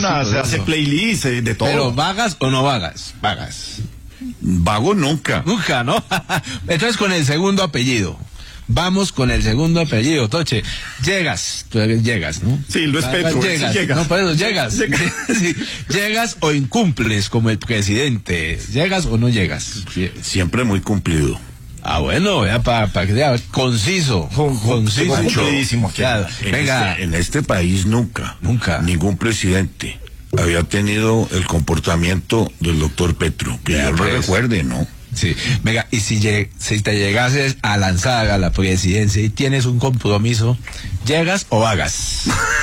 desayuna, sí, se hace playlist, de todo. Pero ¿vagas o no vagas? Vagas. Vago nunca. Nunca, ¿no? Entonces con el segundo apellido. Vamos con el segundo apellido, Toche. Llegas, tú llegas, ¿no? Sí, lo es Petro. Llegas, sí, llega. no, por eso llegas. Sí, llegas o incumples como el presidente. ¿Llegas o no llegas? Siempre muy cumplido. Ah, bueno, ya para que sea conciso. Conciso. Cumplidísimo. Ya, venga. En este país nunca ningún presidente había tenido el comportamiento del doctor Petro, que yo lo recuerde, ¿no? Sí, venga, y si te llegases a lanzar a la presidencia y tienes un compromiso, ¿llegas o vagas?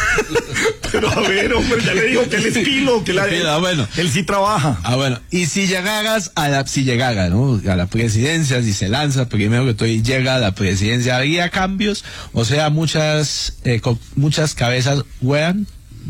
Pero a ver, hombre, ya le digo que él es pilo, que bueno. Él sí trabaja. Ah, bueno, y si llegaras ¿no? A la presidencia, si se lanza, primero que todo, y llega a la presidencia, ¿habría cambios? O sea, muchas cabezas ruedan,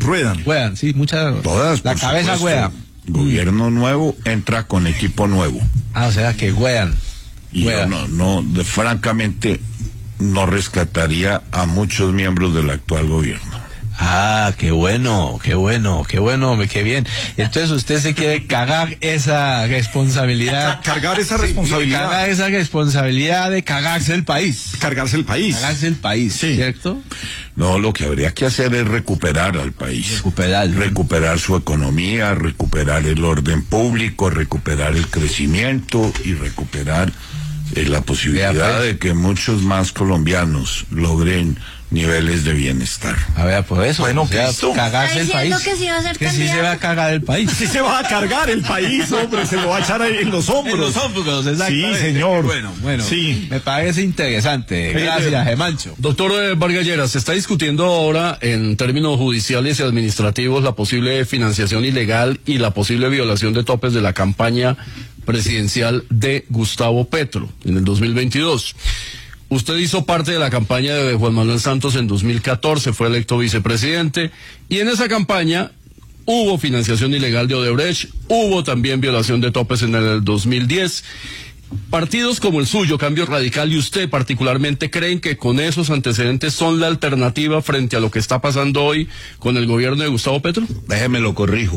sí, Todas, la cabeza rueda. Gobierno nuevo entra con equipo nuevo. Ah, o sea que ruedan. Y yo francamente no rescataría a muchos miembros del actual gobierno. Ah, qué bueno, qué bien. Entonces usted se quiere cagar esa responsabilidad. Cargar esa responsabilidad. Cagar esa responsabilidad de cagarse el país. Cargarse el país. Cagarse el país, sí. ¿Cierto? No, lo que habría que hacer es recuperar al país. Recuperar su economía, recuperar el orden público, recuperar el crecimiento y recuperar la posibilidad de que muchos más colombianos logren niveles de bienestar. A ver, por eso. Bueno, cagarse el país. Que sí va a ser que sí se va a cagar el país. Sí se va a cargar el país, hombre, se lo va a echar en los hombros. En los hombros, exactamente. Sí, señor. Bueno, sí. Me parece interesante. Gracias, Gemancho. Doctor Vargas Lleras, se está discutiendo ahora en términos judiciales y administrativos la posible financiación ilegal y la posible violación de topes de la campaña presidencial de Gustavo Petro en el 2022. Usted hizo parte de la campaña de Juan Manuel Santos en 2014, fue electo vicepresidente, y en esa campaña hubo financiación ilegal de Odebrecht, hubo también violación de topes en el 2010. Partidos como el suyo, Cambio Radical, y usted particularmente, ¿creen que con esos antecedentes son la alternativa frente a lo que está pasando hoy con el gobierno de Gustavo Petro? Déjeme lo corrijo.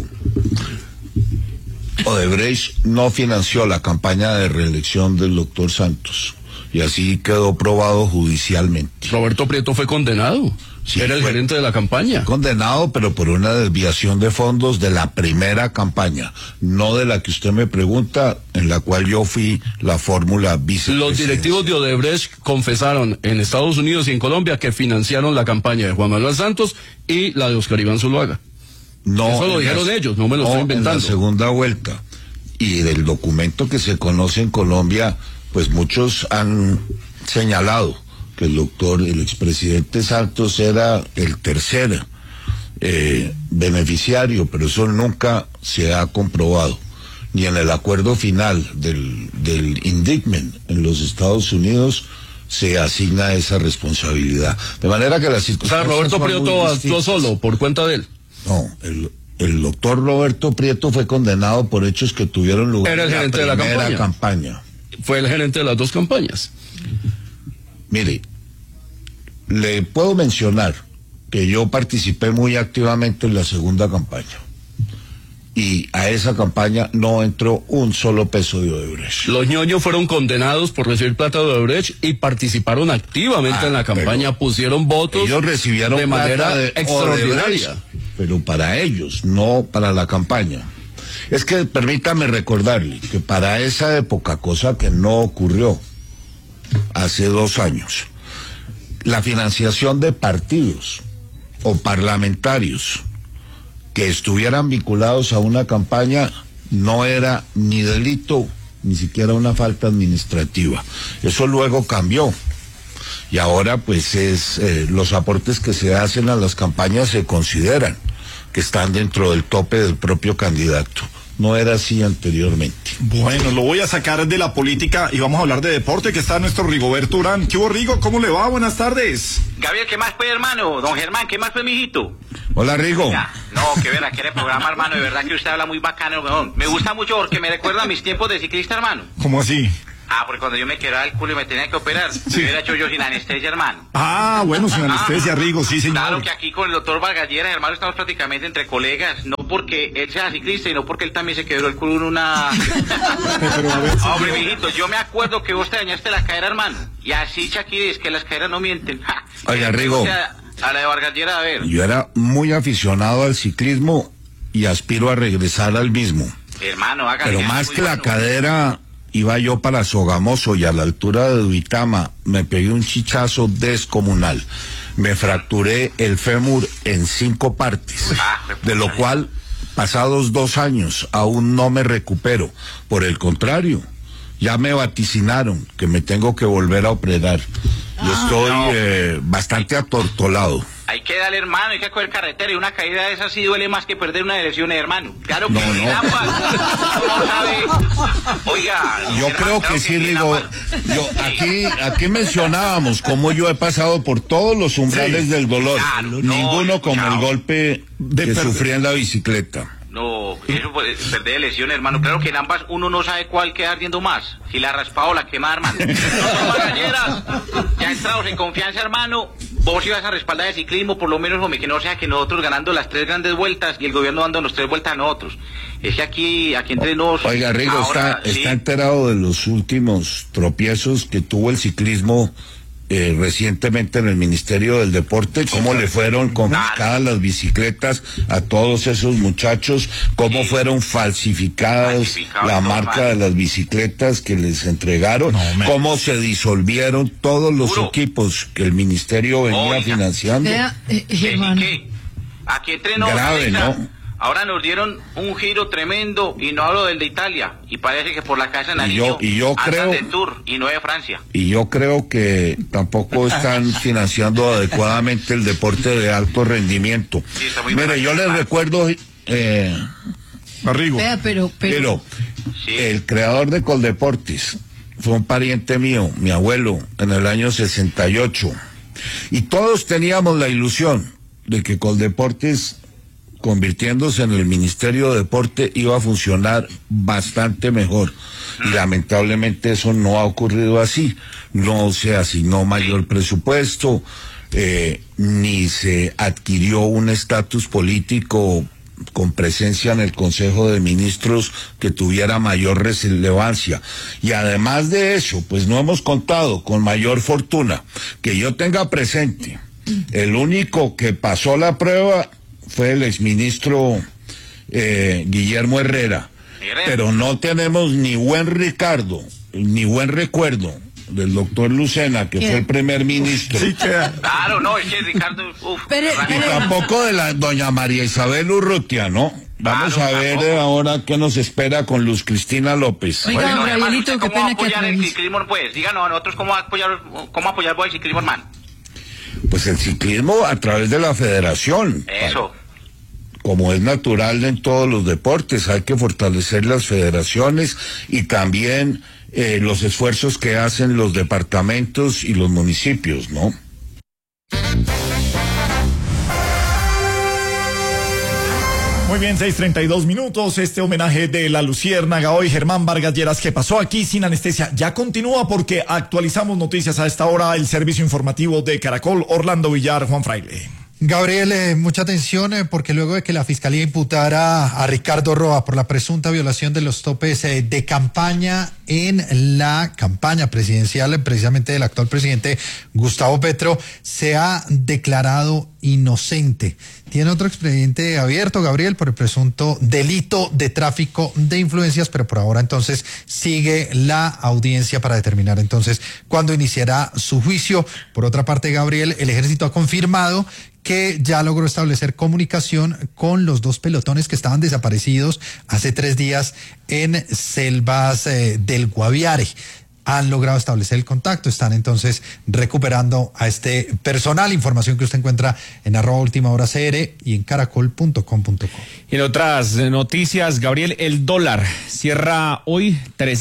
Odebrecht no financió la campaña de reelección del doctor Santos. Y así quedó probado judicialmente. Roberto Prieto fue condenado. Sí, era el gerente de la campaña. Condenado, pero por una desviación de fondos de la primera campaña, no de la que usted me pregunta, en la cual yo fui la fórmula vicepresidencia. Los directivos de Odebrecht confesaron en Estados Unidos y en Colombia que financiaron la campaña de Juan Manuel Santos y la de Oscar Iván Zuluaga. No, eso lo dijeron ellos, no me lo estoy inventando. En la segunda vuelta. Y del documento que se conoce en Colombia, pues muchos han señalado que el expresidente Santos era el tercer beneficiario, pero eso nunca se ha comprobado, ni en el acuerdo final del indictment en los Estados Unidos se asigna esa responsabilidad. De manera que las circunstancias... O sea, Roberto Prieto actuó solo, por cuenta de él. No, el doctor Roberto Prieto fue condenado por hechos que tuvieron lugar en la primera campaña. Fue el gerente de las dos campañas. Mire, le puedo mencionar que yo participé muy activamente en la segunda campaña. Y a esa campaña no entró un solo peso de Odebrecht. Los ñoños fueron condenados por recibir plata de Odebrecht y participaron activamente en la campaña, pusieron votos. Ellos recibieron de manera extraordinaria. Pero para ellos, no para la campaña. Es que permítame recordarle que para esa época, cosa que no ocurrió hace 2 años, la financiación de partidos o parlamentarios que estuvieran vinculados a una campaña no era ni delito, ni siquiera una falta administrativa. Eso luego cambió. Y ahora pues los aportes que se hacen a las campañas se consideran que están dentro del tope del propio candidato. No era así anteriormente. Bueno, lo voy a sacar de la política y vamos a hablar de deporte, que está nuestro Rigoberto Urán. ¿Qué hubo, Rigo? ¿Cómo le va? Buenas tardes. Gabriel, ¿qué más pues, hermano? Don Germán, ¿qué más pues, mijito? Hola, Rigo. Ya. No, que verá, que el programa, hermano, de verdad que usted habla muy bacano, weón. Me gusta mucho porque me recuerda a mis tiempos de ciclista, hermano. ¿Cómo así? Ah, porque cuando yo me quebraba el culo y me tenía que operar, me hubiera hecho yo sin anestesia, hermano. Ah, bueno, sin anestesia, Rigo, sí, señor. Claro que aquí con el doctor Vargas Lleras, hermano, estamos prácticamente entre colegas, no no porque él sea ciclista, sino porque él también se quebró el culo en una... Pero a ver, Hombre, mijito, yo me acuerdo que vos te dañaste la cadera, hermano. Y así, Shakira, es que las caderas no mienten. Ja. Oiga, Rigo. A la de Vargas Lleras, a ver. Yo era muy aficionado al ciclismo y aspiro a regresar al mismo. Hermano, hágale. Pero más que la cadera, iba yo para Sogamoso y a la altura de Duitama me pegué un chichazo descomunal. Me fracturé el fémur en 5 partes, de lo cual, pasados 2 años, aún no me recupero. Por el contrario, ya me vaticinaron que me tengo que volver a operar. Yo estoy bastante atortolado. Hay que darle, hermano, hay que coger carretera, y una caída de esas sí duele más que perder una elección, hermano. Claro que No, sí, no. ambas. ¿Cómo sabe? Oiga, Yo hermano, creo claro que sí, Rigo. ambas. Aquí mencionábamos cómo yo he pasado por todos los umbrales del dolor. Claro, no, Ninguno como el chao. golpe que sufrí en la bicicleta. No, eso pues, perder elección, hermano. Claro que en ambas uno no sabe cuál queda ardiendo más. Si la raspado o la quema, hermano. No son Magallaneras. Ya entrados en confianza, hermano. Vos ibas a respaldar el ciclismo, por lo menos, hombre, que no sea que nosotros ganando las 3 grandes vueltas y el gobierno dándonos 3 vueltas a nosotros. Es que aquí entre nos... Oiga, Rigo, ahora, está enterado de los últimos tropiezos que tuvo el ciclismo recientemente en el Ministerio del Deporte, cómo le fueron confiscadas las bicicletas a todos esos muchachos, cómo fueron falsificadas la marca de las bicicletas que les entregaron, cómo se disolvieron todos los Puro. equipos que el Ministerio venía financiando. Vea, ¿Y Germán, qué? Aquí entre nos, Grave, Alexa, ¿no? ahora nos dieron un giro tremendo, y no hablo del de Italia, y parece que por la casa de Nariño y yo andan creo- de tour, y no de Francia. Y yo creo que tampoco están financiando adecuadamente el deporte de alto rendimiento. Sí, está muy Mire, mal. yo les recuerdo, a Rigo. vea, pero pero Sí. el creador de Coldeportes fue un pariente mío, mi abuelo, en el año 68. Y todos teníamos la ilusión de que Coldeportes, convirtiéndose en el Ministerio de Deporte, iba a funcionar bastante mejor. Y lamentablemente eso no ha ocurrido así. No se asignó mayor presupuesto, ni se adquirió un estatus político con presencia en el Consejo de Ministros que tuviera mayor relevancia. Y además de eso, pues no hemos contado con mayor fortuna. Que yo tenga presente, el único que pasó la prueba fue el exministro Guillermo Herrera. Pero no tenemos ni buen Ricardo, ni buen recuerdo del doctor Lucena, que fue el primer ministro. Sí queda. Claro, no, es que Ricardo, Pero- Y tampoco de la doña María Isabel Urrutia, ¿no? Vamos Claro, a ver tampoco. ahora qué nos espera con Luz Cristina López. Oiga, Bueno, don hermano, Gabrielito, ¿usted qué cómo va a pena que apoyar el atraviese. ciclismo? Pues díganos a nosotros cómo apoyar vos el ciclismo, hermano. Pues el ciclismo a través de la federación. Eso. Como es natural en todos los deportes, hay que fortalecer las federaciones y también los esfuerzos que hacen los departamentos y los municipios, ¿no? Muy bien, 6:32. Este homenaje de la Luciérnaga hoy, Germán Vargas Lleras, que pasó aquí sin anestesia, ya continúa porque actualizamos noticias a esta hora, el servicio informativo de Caracol. Orlando Villar, Juan Fraile. Gabriel, mucha atención porque luego de que la Fiscalía imputara a Ricardo Roa por la presunta violación de los topes de campaña en la campaña presidencial precisamente del actual presidente Gustavo Petro, se ha declarado inocente. Tiene otro expediente abierto, Gabriel, por el presunto delito de tráfico de influencias, pero por ahora entonces sigue la audiencia para determinar entonces cuándo iniciará su juicio. Por otra parte, Gabriel, el ejército ha confirmado que ya logró establecer comunicación con los 2 pelotones que estaban desaparecidos hace 3 días en selvas del Guaviare. Han logrado establecer el contacto, están entonces recuperando a este personal. Información que usted encuentra en @ultimahoracr y en caracol.com.co. En otras noticias, Gabriel, el dólar cierra hoy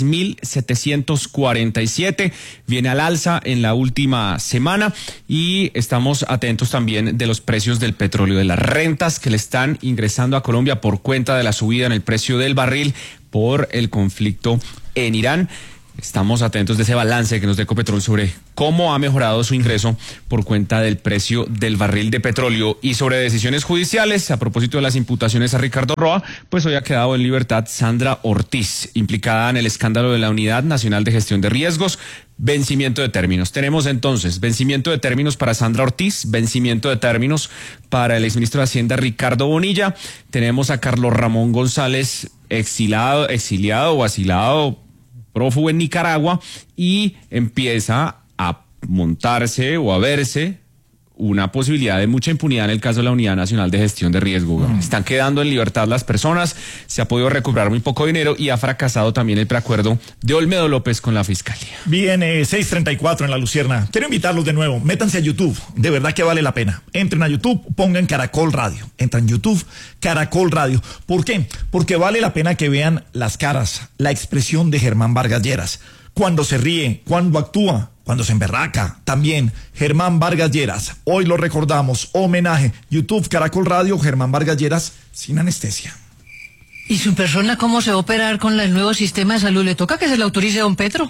3.747, viene al alza en la última semana y estamos atentos también de los precios del petróleo, de las rentas que le están ingresando a Colombia por cuenta de la subida en el precio del barril por el conflicto en Irán. Estamos atentos de ese balance que nos dé Ecopetrol sobre cómo ha mejorado su ingreso por cuenta del precio del barril de petróleo. Y sobre decisiones judiciales, a propósito de las imputaciones a Ricardo Roa, pues hoy ha quedado en libertad Sandra Ortiz, implicada en el escándalo de la Unidad Nacional de Gestión de Riesgos. Vencimiento de términos. Tenemos entonces vencimiento de términos para Sandra Ortiz, vencimiento de términos para el exministro de Hacienda Ricardo Bonilla. Tenemos a Carlos Ramón González exiliado o asilado, prófugo en Nicaragua, y empieza a montarse o a verse una posibilidad de mucha impunidad en el caso de la Unidad Nacional de Gestión de Riesgo. Están quedando en libertad las personas, se ha podido recuperar muy poco dinero y ha fracasado también el preacuerdo de Olmedo López con la Fiscalía. Bien, 6:34 en La Lucierna. Quiero invitarlos de nuevo, métanse a YouTube, de verdad que vale la pena. Entren a YouTube, pongan Caracol Radio. Entran en YouTube, Caracol Radio. ¿Por qué? Porque vale la pena que vean las caras, la expresión de Germán Vargas Lleras. Cuando se ríe, cuando actúa, cuando se emberraca. También Germán Vargas Lleras. Hoy lo recordamos. Homenaje. YouTube, Caracol Radio, Germán Vargas Lleras, sin anestesia. ¿Y su persona cómo se va a operar con el nuevo sistema de salud? ¿Le toca que se le autorice a don Petro?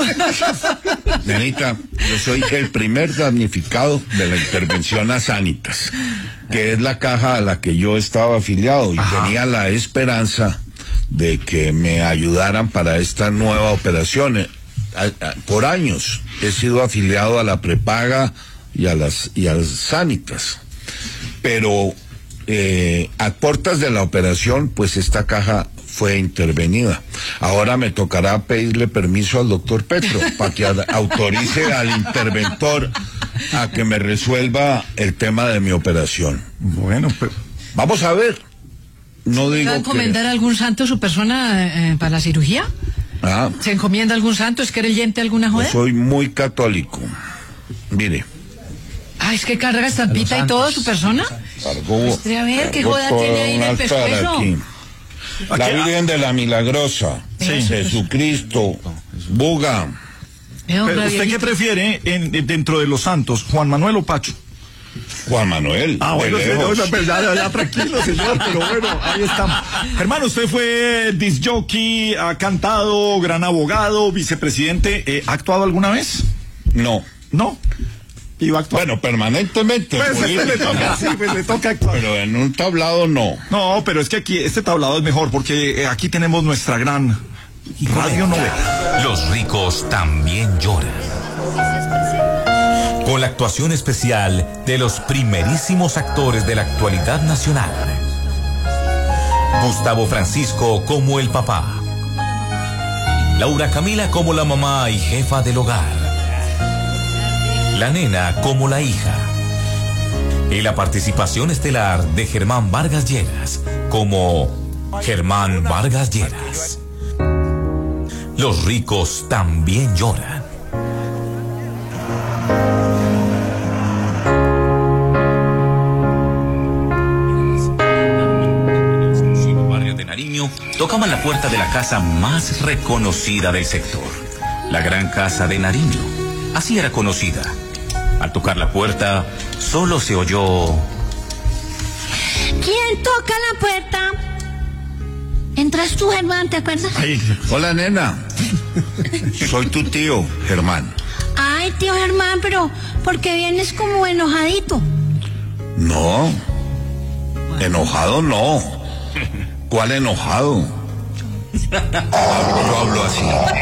Nenita, yo soy el primer damnificado de la intervención a Sanitas, que es la caja a la que yo estaba afiliado y tenía la esperanza de que me ayudaran para esta nueva operación. Por años he sido afiliado a la prepaga y a las Sanitas, pero a puertas de la operación, pues esta caja fue intervenida. Ahora me tocará pedirle permiso al doctor Petro para que autorice al interventor a que me resuelva el tema de mi operación. Bueno, pero vamos a ver. No digo ¿Va a encomendar a algún santo su persona para la cirugía? ¿Se encomienda a algún santo? ¿Es creyente alguna joda? Soy muy católico. Mire. Es que carga estampita y todo su persona. A ver, ¿qué joda tiene ahí en el pescuezo? La Virgen de la Milagrosa, Jesucristo, Buga. ¿Usted qué prefiere dentro de los santos, Juan Manuel o Pacho? Juan Manuel. Bueno, ya tranquilo, señor, pero bueno, ahí estamos. Hermano, usted fue disc jockey, ha cantado, gran abogado, vicepresidente. ¿Ha actuado alguna vez? No. ¿No? ¿Iba a actuar? Bueno, permanentemente. Pues le toca actuar. Pero en un tablado no. No, pero es que aquí, este tablado es mejor, porque aquí tenemos nuestra gran radionovela. Los ricos también lloran. Con la actuación especial de los primerísimos actores de la actualidad nacional. Gustavo Francisco como el papá. Laura Camila como la mamá y jefa del hogar. La nena como la hija. Y la participación estelar de Germán Vargas Lleras como Germán Vargas Lleras. Los ricos también lloran. Tocaban la puerta de la casa más reconocida del sector, la Gran Casa de Nariño. Así era conocida. Al tocar la puerta, solo se oyó... ¿Quién toca la puerta? ¿Entras tú, Germán, te acuerdas? Hola, nena. Soy tu tío, Germán. Ay, tío Germán, pero ¿por qué vienes como enojadito? No, enojado no. ¿Cuál enojado? Yo hablo así.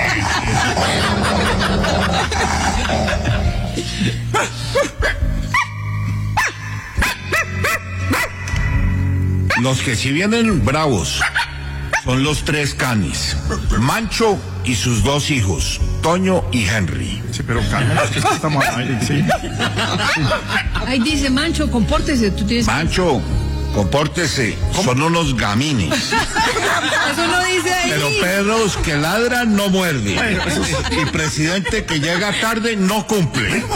Los que sí vienen bravos son los tres canis: Mancho y sus dos hijos, Toño y Henry. Sí, pero calma, es que estamos ahí, sí. Ahí dice Mancho, compórtese. Tú tienes... Mancho, compórtese, son unos gamines. Eso no dice ahí. Pero perros que ladran no muerden. Y presidente que llega tarde no cumple.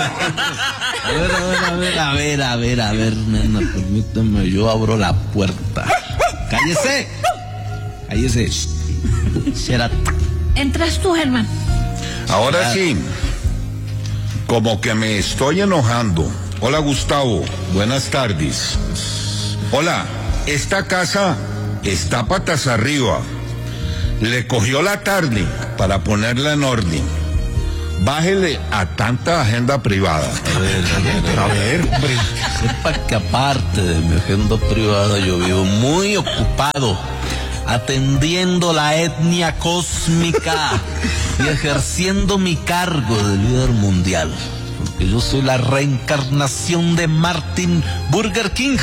A ver, nena, permíteme, yo abro la puerta. ¡Cállese! ¿Entras tú, Germán? Ahora sí, como que me estoy enojando. Hola, Gustavo, buenas tardes. Hola, esta casa está patas arriba. Le cogió la tarde para ponerla en orden. bájele a tanta agenda privada. A ver, hombre. Sepa que aparte de mi agenda privada, yo vivo muy ocupado atendiendo la etnia cósmica y ejerciendo mi cargo de líder mundial. Porque yo soy la reencarnación de Martin Burger King.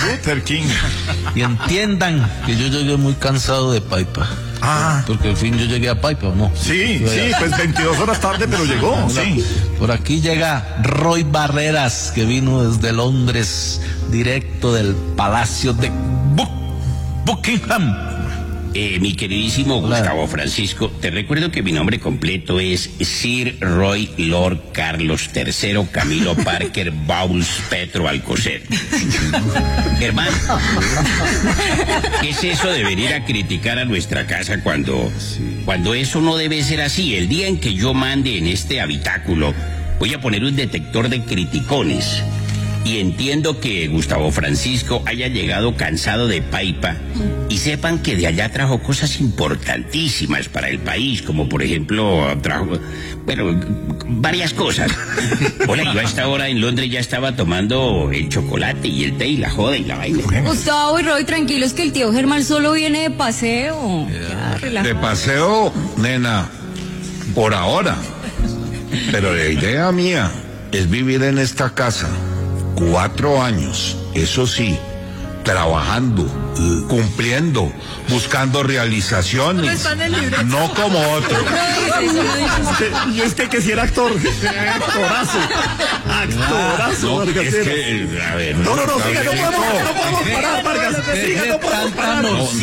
Y entiendan que yo llegué muy cansado de Paipa. Porque al fin yo llegué a Paipa, ¿no? Sí, pues 22 horas tarde, pero llegó. Sí. Por aquí llega Roy Barreras, que vino desde Londres, directo del Palacio de Buckingham. Mi queridísimo Gustavo Francisco, te recuerdo que mi nombre completo es Sir Roy Lord Carlos III Camilo Parker Bowles Petro Alcocer. Hermano, ¿qué es eso de venir a criticar a nuestra casa cuando eso no debe ser así? El día en que yo mande en este habitáculo, voy a poner un detector de criticones. Y entiendo que Gustavo Francisco haya llegado cansado de Paipa y sepan que de allá trajo cosas importantísimas para el país, como por ejemplo trajo, varias cosas. Hola, yo a esta hora en Londres ya estaba tomando el chocolate y el té y la joda y la vaina. Gustavo y Roy, tranquilos que el tío Germán solo viene de paseo. De paseo, nena, por ahora. Pero la idea mía es vivir en esta casa 4 años, eso sí, trabajando, cumpliendo, buscando realizaciones, no como otro. Yo es que si era actor, actorazo, no, es que, a ver, no, siga, no podemos parar, Vargas, siga, no podemos parar.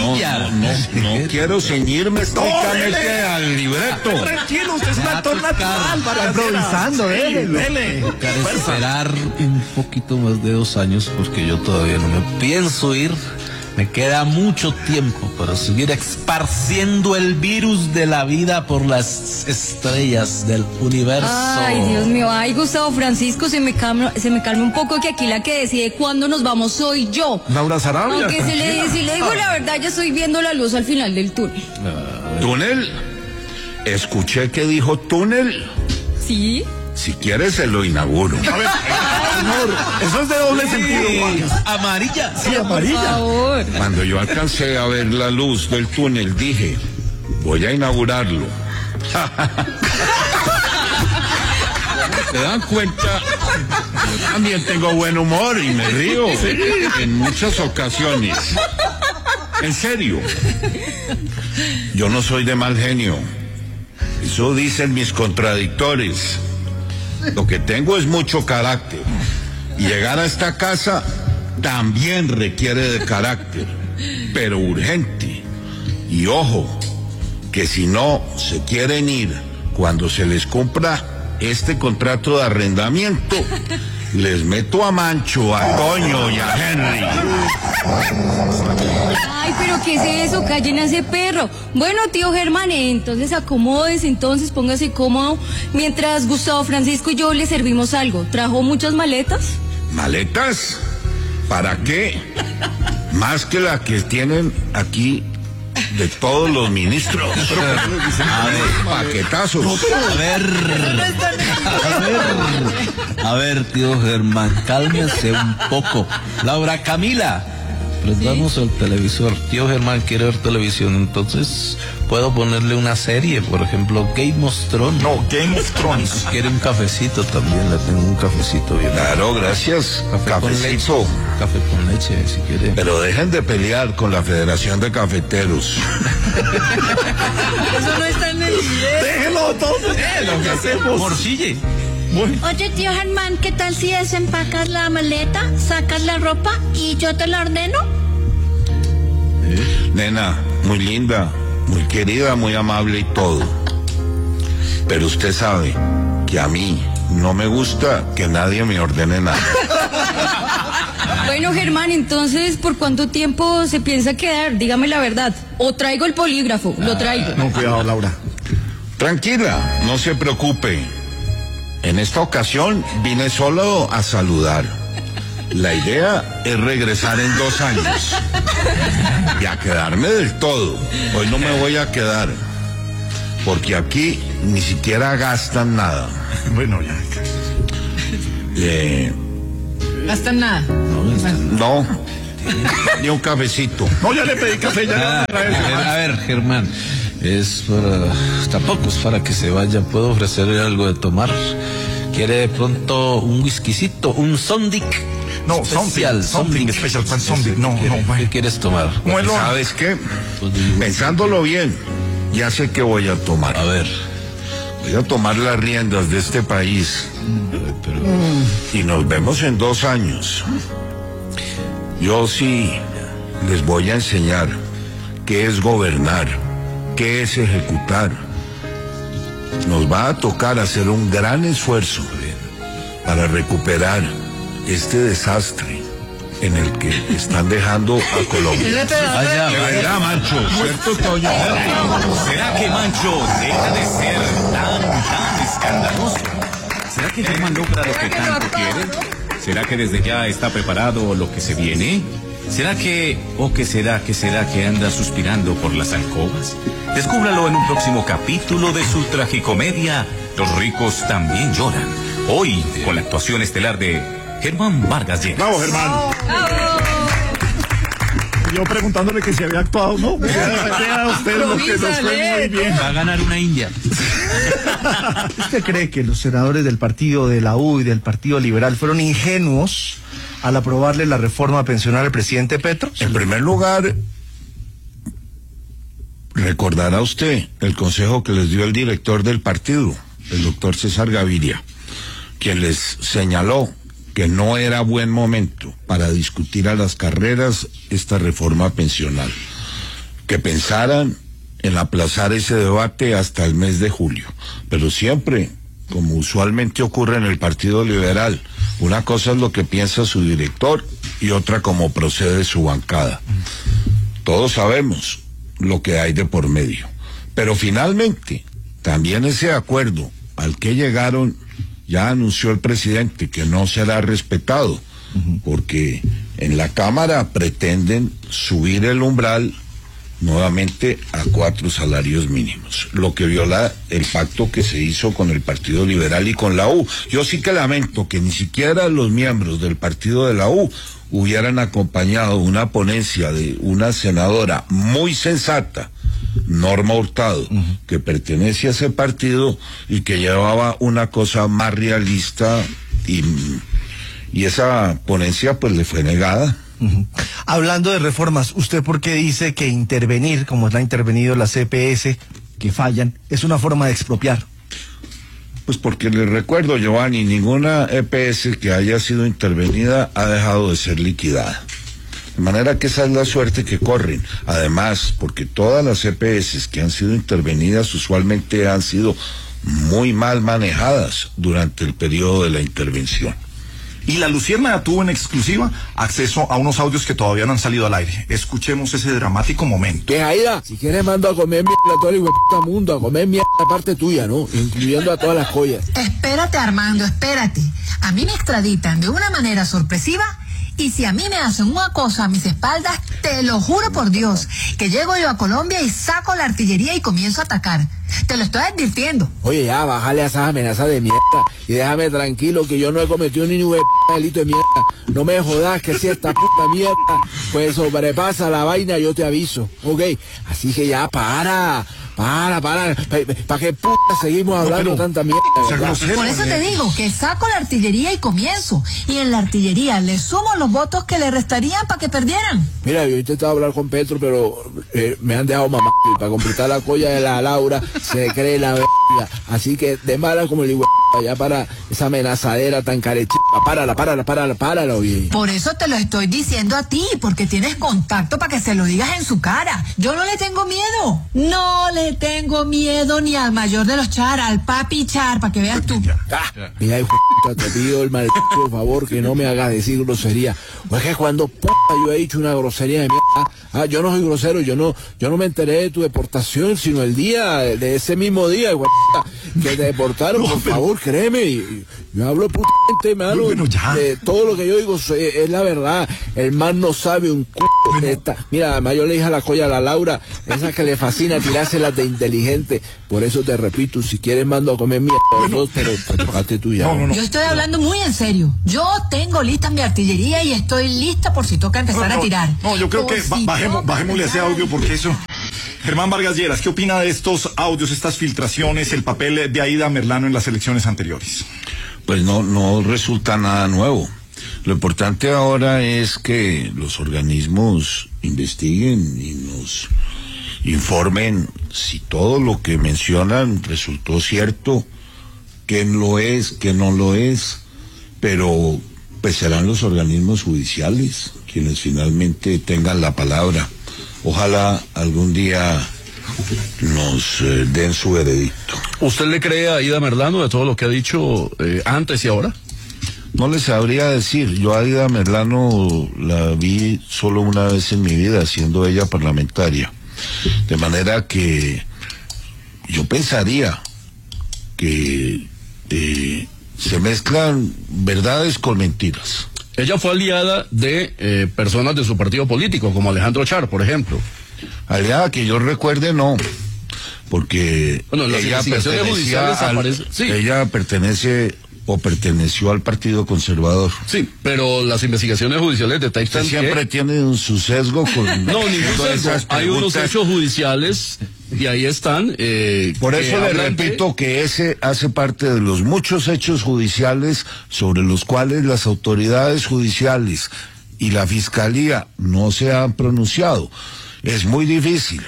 No quiero ceñirme estrictamente al libreto. Tranquilo, usted es un actor natural, Vargas. Improvisando, dele. Toca esperar un poquito más de 2 años porque yo todavía no me pienso ir. Me queda mucho tiempo para seguir esparciendo el virus de la vida por las estrellas del universo. Ay, Dios mío, Gustavo Francisco, se me calma un poco, que aquí la que decide cuándo nos vamos soy yo. Laura Sarabia. Aunque si le digo la verdad, ya estoy viendo la luz al final del túnel. ¿Túnel? Escuché que dijo túnel. ¿Sí? Si quieres se lo inauguro. A ver, señor, eso es de doble sentido. Amarilla. Sí, amarilla. Por favor. Cuando yo alcancé a ver la luz del túnel, dije, voy a inaugurarlo. ¿Se dan cuenta? Yo también tengo buen humor y me río en muchas ocasiones. En serio. Yo no soy de mal genio. Eso dicen mis contradictores. Lo que tengo es mucho carácter. Y llegar a esta casa también requiere de carácter, pero urgente. Y ojo, que si no se quieren ir cuando se les cumpla este contrato de arrendamiento, les meto a Mancho, a Toño y a Henry. Ay, pero ¿qué es eso? Callen a ese perro. Bueno, tío Germán, entonces acomódese, póngase cómodo, mientras Gustavo Francisco y yo le servimos algo. ¿Trajo muchas maletas? ¿Maletas? ¿Para qué? Más que la que tienen aquí de todos los ministros. Paquetazos. A ver, tío Germán, cálmese un poco. Laura Camila, prendamos el televisor. Tío Germán quiere ver televisión, entonces puedo ponerle una serie, por ejemplo, Game of Thrones. No, Game of Thrones. Quiere un cafecito también, le tengo un cafecito bien. Claro, gracias. Cafecito. Café con leche, si quiere. Pero dejen de pelear con la Federación de Cafeteros. Eso no está en el video. Déjelo todo. Lo que hacemos. Morcille. Oye, tío Germán, ¿qué tal si desempacas la maleta, sacas la ropa y yo te la ordeno? Nena, muy linda, muy querida, muy amable y todo. Pero usted sabe que a mí no me gusta que nadie me ordene nada. Bueno, Germán, entonces, ¿por cuánto tiempo se piensa quedar? Dígame la verdad. O traigo el polígrafo, lo traigo. No, cuidado, Laura. Tranquila, no se preocupe. En esta ocasión vine solo a saludar. La idea es regresar en 2 años y a quedarme del todo. Hoy no me voy a quedar. porque aquí ni siquiera gastan nada. Bueno, ya. ¿Gastan nada? No, ni un cafecito. No, ya le pedí café, ya le A ver, Germán, tampoco es para que se vaya, puedo ofrecerle algo de tomar. ¿Quiere de pronto un whiskycito, un Sondic? No, something special, Sondic, no. ¿Qué quieres tomar? Bueno, ¿sabes qué? Pensándolo bien, ya sé qué voy a tomar. A ver. Voy a tomar las riendas de este país. Y nos vemos en 2 años. Yo sí les voy a enseñar qué es gobernar, qué es ejecutar. Nos va a tocar hacer un gran esfuerzo para recuperar este desastre en el que están dejando a Colombia. De verdad, Mancho, ¿cierto, Toño? ¿Será que Mancho deja de ser tan escandaloso? ¿Será que Germán logra lo que tanto quiere? ¿Será que desde ya está preparado lo que se viene? ¿Será que anda suspirando por las alcobas? Descúbralo en un próximo capítulo de su tragicomedia Los ricos también lloran. Hoy, con la actuación estelar de Germán Vargas Lleras. ¡Bravo, Germán! Yo preguntándole que si había actuado, ¿no? Vea usted lo que nos fue muy bien. Va a ganar una india. ¿Usted cree que los senadores del partido de la U y del Partido Liberal fueron ingenuos al aprobarle la reforma pensional al presidente Petro? En primer lugar, recordará usted el consejo que les dio el director del partido, el doctor César Gaviria, quien les señaló que no era buen momento para discutir a las carreras esta reforma pensional, que pensaran en aplazar ese debate hasta el mes de julio, pero siempre, como usualmente ocurre en el Partido Liberal, una cosa es lo que piensa su director y otra como procede su bancada. Todos sabemos lo que hay de por medio, pero finalmente también ese acuerdo al que llegaron, ya anunció el presidente que no será respetado, porque en la Cámara pretenden subir el umbral nuevamente a 4 salarios mínimos, lo que viola el pacto que se hizo con el Partido Liberal y con la U. Yo sí que lamento que ni siquiera los miembros del partido de la U hubieran acompañado una ponencia de una senadora muy sensata, Norma Hurtado, que pertenece a ese partido y que llevaba una cosa más realista, y esa ponencia pues le fue negada. Hablando de reformas, ¿usted por qué dice que intervenir, como la ha intervenido la CPS, que fallan, es una forma de expropiar? Pues porque les recuerdo, Giovanni, ninguna EPS que haya sido intervenida ha dejado de ser liquidada. De manera que esa es la suerte que corren. Además, porque todas las EPS que han sido intervenidas usualmente han sido muy mal manejadas durante el periodo de la intervención. Y la Luciérnaga tuvo en exclusiva acceso a unos audios que todavía no han salido al aire. Escuchemos ese dramático momento. Que Jaira, si quieres mando a comer mierda a todo el puta mundo, a comer mierda parte tuya, ¿no? Incluyendo a todas las joyas. Espérate, Armando, espérate. A mí me extraditan de una manera sorpresiva. Y si a mí me hacen una cosa a mis espaldas, te lo juro por Dios, que llego yo a Colombia y saco la artillería y comienzo a atacar. Te lo estoy advirtiendo. Oye, ya, bájale a esas amenazas de mierda y déjame tranquilo que yo no he cometido ni un delito de mierda. No me jodas que si esta puta mierda pues sobrepasa la vaina, yo te aviso, ¿ok? Así que ya, para qué puta seguimos hablando tanta mierda. Por eso te digo que saco la artillería y comienzo. Y en la artillería le sumo los votos que le restarían para que perdieran. Mira, yo he intentado hablar con Petro, pero me han dejado mamá. Y para completar la colla de la Laura se cree la verga. Así que de mala como el igual, ya para esa amenazadera tan carechita. Párala, oye. Por eso te lo estoy diciendo a ti, porque tienes contacto para que se lo digas en su cara. Yo no le tengo miedo. No le tengo miedo ni al mayor de los Char, al papi Char, para que veas tú. Mira, hijo de puta, te pido el maldito favor que no me hagas decir grosería. O es que cuando puta yo he dicho una grosería vieja de mierda. Yo no soy grosero, yo no me enteré de tu deportación, sino el día, de ese mismo día, güey, que te deportaron, por favor, créeme. Yo hablo putamente, mano, de todo lo que yo digo es la verdad. El man no sabe un Mira, además yo le dije a la colla, a la Laura, esa que le fascina tirárselas de inteligente. Por eso te repito, si quieres mando a comer mierda, pero tócate tú ya. Yo estoy hablando muy en serio. Yo tengo lista mi artillería y estoy lista por si toca empezar a tirar. No, yo creo que bajémosle ese audio porque eso... Germán Vargas Lleras, ¿qué opina de estos audios, estas filtraciones, el papel de Aída Merlano en las elecciones anteriores? Pues no resulta nada nuevo. Lo importante ahora es que los organismos investiguen y nos informen si todo lo que mencionan resultó cierto, quién lo es, quién no lo es, pero pues serán los organismos judiciales quienes finalmente tengan la palabra. Ojalá algún día nos den su veredicto. ¿Usted le cree a Aída Merlano de todo lo que ha dicho antes y ahora? No les sabría decir. Yo a Aída Merlano la vi solo una vez en mi vida, siendo ella parlamentaria. De manera que yo pensaría que se mezclan verdades con mentiras. Ella fue aliada de personas de su partido político, como Alejandro Char, por ejemplo. Aliada que yo recuerde, no. Porque ella pertenece o perteneció al Partido Conservador. Sí, pero las investigaciones judiciales detectan que... siempre tienen su sesgo con... No, ningún sesgo. Hay unos hechos judiciales y ahí están. Por eso le repito que ese hace parte de los muchos hechos judiciales sobre los cuales las autoridades judiciales y la Fiscalía no se han pronunciado. Es muy difícil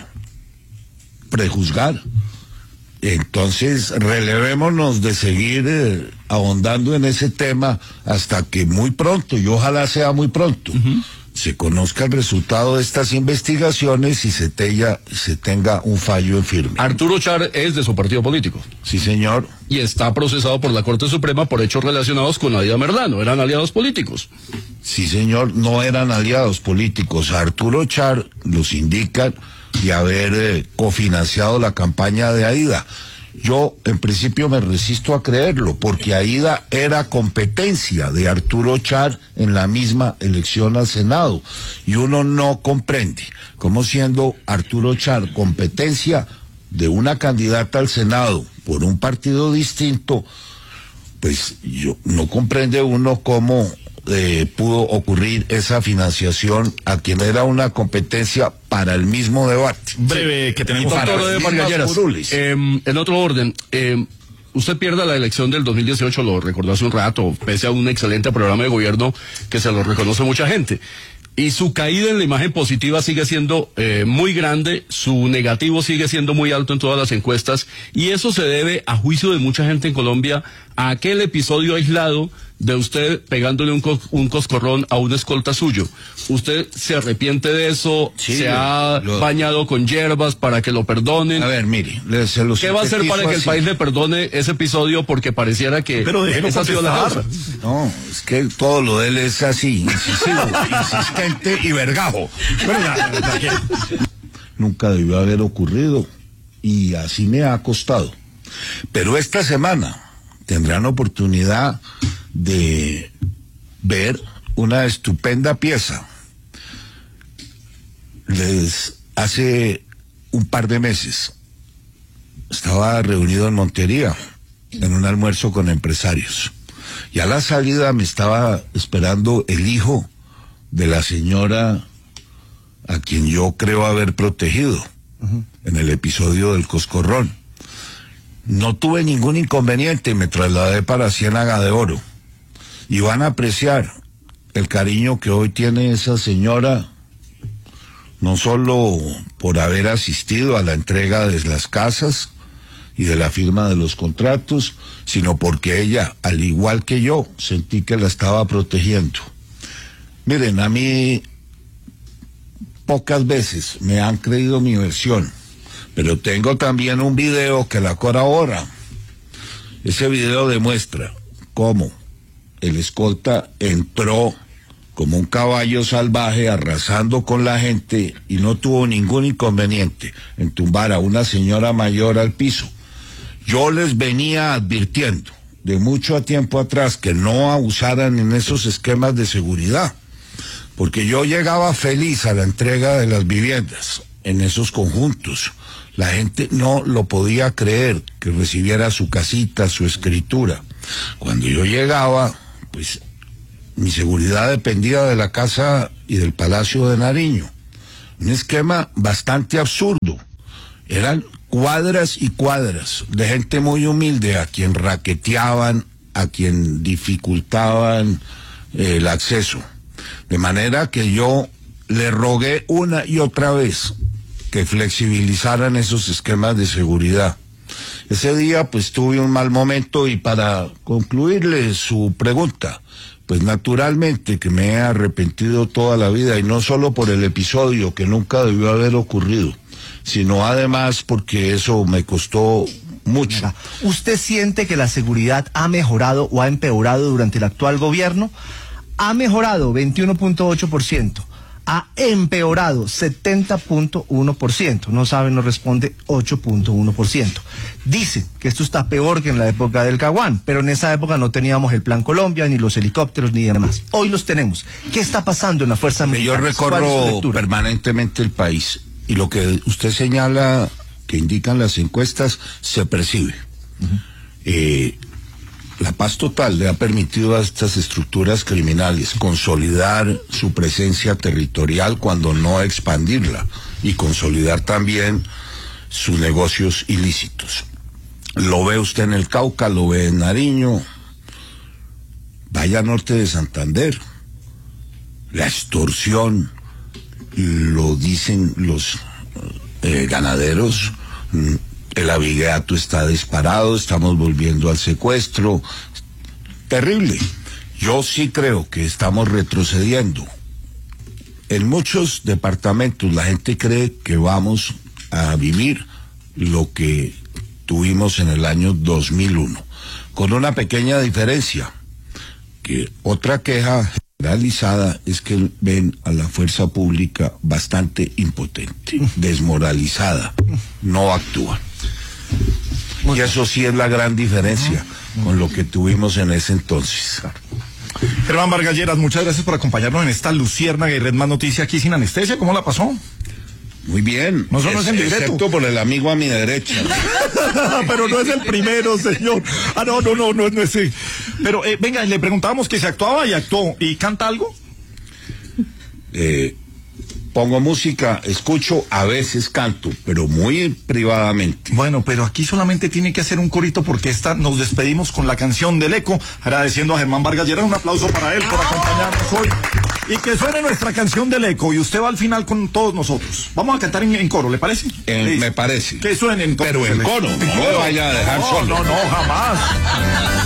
prejuzgar. Entonces, relevémonos de seguir ahondando en ese tema hasta que muy pronto, y ojalá sea muy pronto, se conozca el resultado de estas investigaciones y se tenga un fallo en firme. Arturo Char es de su partido político. Sí, señor. Y está procesado por la Corte Suprema por hechos relacionados con Aída Merlano. ¿Eran aliados políticos? Sí, señor, no eran aliados políticos. A Arturo Char los indican de haber cofinanciado la campaña de Aída. Yo, en principio, me resisto a creerlo, porque Aída era competencia de Arturo Char en la misma elección al Senado, y uno no comprende cómo, siendo Arturo Char competencia de una candidata al Senado por un partido distinto, pues no comprende uno cómo pudo ocurrir esa financiación a quien era una competencia para el mismo debate. Breve, que tenemos doctor Vargas Lleras, en otro orden, usted pierde la elección del 2018, lo recordó hace un rato, pese a un excelente programa de gobierno que se lo reconoce mucha gente. Y su caída en la imagen positiva sigue siendo muy grande, su negativo sigue siendo muy alto en todas las encuestas, y eso se debe, a juicio de mucha gente en Colombia, a aquel episodio aislado de usted pegándole un coscorrón a un escolta suyo. ¿Usted se arrepiente de eso? Sí, ¿se ha bañado con hierbas para que lo perdonen? A ver, mire, ¿qué va a hacer para que el país le perdone ese episodio? Porque pareciera que esa ha sido la causa. No, es que todo lo de él es así, incisivo, insistente y vergajo. Nunca debió haber ocurrido y así me ha costado. Pero esta semana tendrán oportunidad de ver una estupenda pieza. Hace un par de meses estaba reunido en Montería en un almuerzo con empresarios, y a la salida me estaba esperando el hijo de la señora a quien yo creo haber protegido en el episodio del coscorrón. No tuve ningún inconveniente, me trasladé para Ciénaga de Oro, y van a apreciar el cariño que hoy tiene esa señora, no solo por haber asistido a la entrega de las casas y de la firma de los contratos, sino porque ella, al igual que yo, sentí que la estaba protegiendo. Miren, a mí pocas veces me han creído mi versión, pero tengo también un video que la corrobora. Ese video demuestra cómo el escolta entró como un caballo salvaje arrasando con la gente y no tuvo ningún inconveniente en tumbar a una señora mayor al piso. Yo les venía advirtiendo de mucho tiempo atrás que no abusaran en esos esquemas de seguridad, porque yo llegaba feliz a la entrega de las viviendas en esos conjuntos. La gente no lo podía creer, que recibiera su casita, su escritura. Cuando yo llegaba, pues mi seguridad dependía de la casa y del Palacio de Nariño. Un esquema bastante absurdo. Eran cuadras y cuadras de gente muy humilde a quien raqueteaban, a quien dificultaban el acceso. De manera que yo le rogué una y otra vez que flexibilizaran esos esquemas de seguridad. Ese día pues tuve un mal momento, y para concluirle su pregunta, pues naturalmente que me he arrepentido toda la vida, y no solo por el episodio que nunca debió haber ocurrido, sino además porque eso me costó mucho. ¿Usted siente que la seguridad ha mejorado o ha empeorado durante el actual gobierno? Ha mejorado 21.8%. Ha empeorado 70.1%. No sabe, no responde 8.1%. Dicen que esto está peor que en la época del Caguán, pero en esa época no teníamos el Plan Colombia, ni los helicópteros, ni demás. Hoy los tenemos. ¿Qué está pasando en la Fuerza Militar? Yo recorro permanentemente el país, y lo que usted señala, que indican las encuestas, se percibe. La paz total le ha permitido a estas estructuras criminales consolidar su presencia territorial, cuando no expandirla, y consolidar también sus negocios ilícitos. Lo ve usted en el Cauca, lo ve en Nariño, vaya norte de Santander. La extorsión, lo dicen los ganaderos. El abigeato está disparado, estamos volviendo al secuestro. Terrible. Yo sí creo que estamos retrocediendo. En muchos departamentos la gente cree que vamos a vivir lo que tuvimos en el año 2001, con una pequeña diferencia, que otra queja generalizada es que ven a la fuerza pública bastante impotente, desmoralizada, no actúa. Y eso sí es la gran diferencia con lo que tuvimos en ese entonces. Germán Vargas Lleras, muchas gracias por acompañarnos en esta luciérnaga y Red Más Noticia aquí sin anestesia. ¿Cómo la pasó? Muy bien. No solo es en directo. Excepto por el amigo a mi derecha. Pero no es el primero, señor. No es. Pero venga, le preguntábamos que se actuaba y actuó. ¿Y canta algo? Pongo música, escucho, a veces canto, pero muy privadamente. Bueno, pero aquí solamente tiene que hacer un corito, porque nos despedimos con la canción del Eco, agradeciendo a Germán Vargas Lleras. Un aplauso para él por acompañarnos hoy. Y que suene nuestra canción del Eco, y usted va al final con todos nosotros. Vamos a cantar en coro, ¿le parece? Me parece. Que suene en coro. Pero en coro, no me vaya a dejar solo. No, jamás.